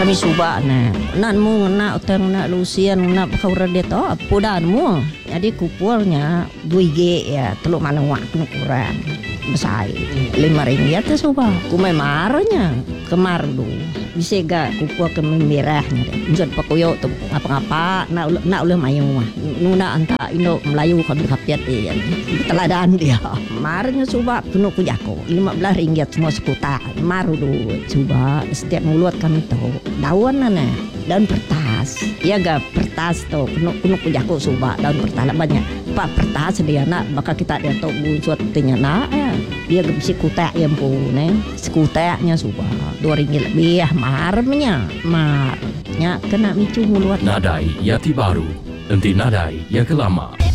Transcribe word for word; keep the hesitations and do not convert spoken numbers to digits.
kami suba na nan mu na utang na lusian na pakawra dito pudan mo jadi kupulnya dua G ya teluk mana waktu kurang besar lima ringgit tu suba kumai marnya kemar du bisa ga kupul ke merahnya deh pakuyo tu apa-apa nak nak ulah mayu mah nuna anta Indo Melayu kan kapiat dia teladan dia marnya suba penuh kujako lima belas ringgit semua sekuta maru du coba setiap mulut kami tahu daun nana daun pertas ya ga pertas tu penuh penuh kujako suba daun pertas banyak pak pertas dia nak bakal kita dia tahu buat tinya nak ya dia ga bisa kutak yang pun eh sekutaknya suba dua ringgit lebih marnya marnya kena micu mulut Nadai Yati Baru, enti nadai yang kelama.